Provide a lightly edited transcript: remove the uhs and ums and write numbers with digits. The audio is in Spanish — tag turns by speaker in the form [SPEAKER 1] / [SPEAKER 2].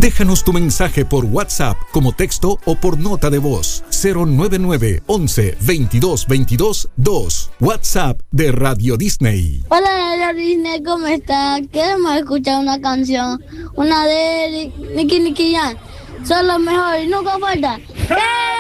[SPEAKER 1] Déjanos tu mensaje por WhatsApp como texto o por nota de voz. 099 11 22 22 2. WhatsApp de Radio Disney.
[SPEAKER 2] Hola Radio Disney, ¿cómo está? Queremos escuchar una canción, una de Nicky Jan. Son los mejores y nunca falta.